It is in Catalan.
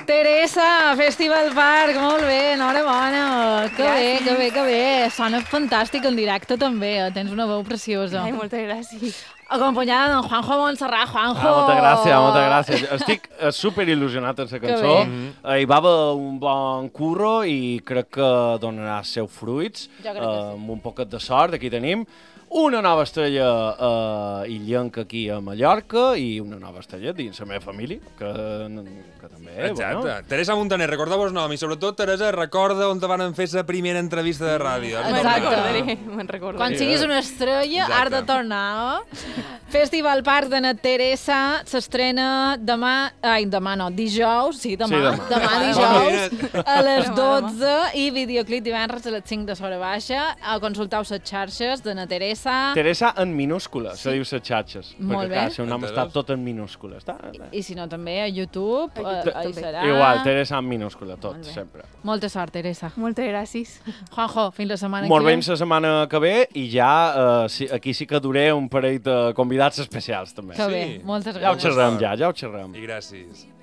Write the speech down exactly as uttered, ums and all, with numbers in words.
Teresa, Festival Park, molt bé, enhorabona. Que bé, que bé, que bé. Sona fantàstic en directe també, tens una veu preciosa. Ai, moltes gràcies. Acompanyada d'en Juanjo Montserrat. Juanjo! Ah, moltes gràcies, moltes gràcies. Estic super il·lusionat amb la cançó. Hi va haver un bon curro i crec que donarà els seus fruits. Amb un poquet de sort, aquí tenim una nova estrella uh, illenca aquí a Mallorca i una nova estrella dins la meva família, que, que també... Exacte. Bueno. Teresa Montaner, recordeu-vos nom i sobretot, Teresa, recorda on te van fer la primera entrevista de ràdio. Exacte. Me'n recordaré. Quan siguis una estrella, Exacte. has de tornar. Eh? Festival Park de na Teresa s'estrena demà... Ai, demà no, dijous. Sí, demà. Sí, demà. Demà dijous a les dotze i videoclip divendres a les cinc de Sora Baixa. Consultau les xarxes de na Teresa. Teresa en minúscula, se diu les xatxes. Molt perquè, bé. clar, el seu nom està tot en minúscula. Està... I, I si no, també a YouTube. A YouTube uh, serà... Igual, Teresa en minúscula, tot, sempre. Molta sort, Teresa. Moltes gràcies. Juanjo, fins la setmana Molt que ve. bé la setmana que ve i ja uh, si, aquí sí que duré un parell de convidats especials també. Que bé, Sí. moltes Ja ho gràcies. xerrem, ja, ja ho xerrem. I gràcies.